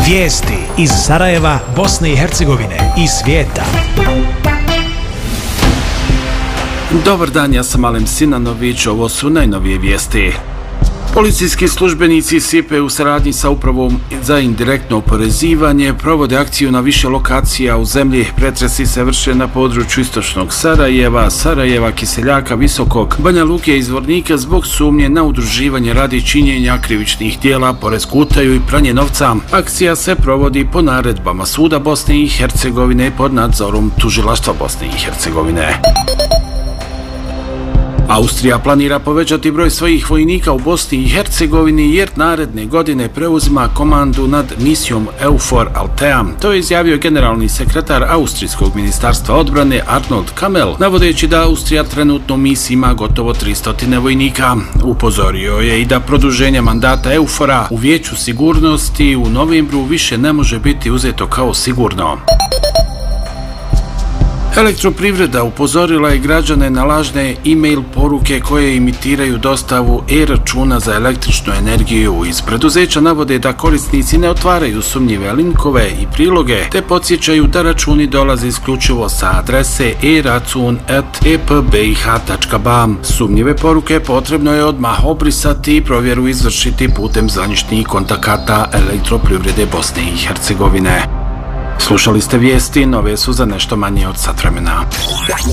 Vijesti iz Sarajeva, Bosne i Hercegovine i svijeta. Dobar dan, ja sam Alem Sinanović, ovo su najnovije vijesti. Policijski službenici SIPA u saradnji sa Upravom za indirektno oporezivanje provode akciju na više lokacija u zemlji. Pretresi se vrše na području istočnog Sarajeva, Kiseljaka, Visokog, Banja Luke i Zvornika zbog sumnje na udruživanje radi činjenja krivičnih djela, poresku utaju i pranje novca. Akcija se provodi po naredbama Suda Bosne i Hercegovine pod nadzorom Tužilaštva Bosne i Hercegovine. Austrija planira povećati broj svojih vojnika u Bosni i Hercegovini jer naredne godine preuzima komandu nad misijom EUFOR Althea. To je izjavio generalni sekretar Austrijskog ministarstva odbrane Arnold Kamel, navodeći da Austrija trenutno u misiji ima gotovo 300 vojnika. Upozorio je i da produženje mandata EUFOR-a u Vijeću sigurnosti u novembru više ne može biti uzeto kao sigurno. Elektroprivreda upozorila je građane na lažne e-mail poruke koje imitiraju dostavu e-računa za električnu energiju. Iz preduzeća navode da korisnici ne otvaraju sumnjive linkove i priloge, te podsjećaju da računi dolaze isključivo sa adrese e-racun@epbih.ba. Sumnjive poruke potrebno je odmah obrisati i provjeru izvršiti putem zvaničnih kontakata Elektroprivrede Bosne i Hercegovine. Slušali ste vijesti, nove su za nešto manje od sat vremena.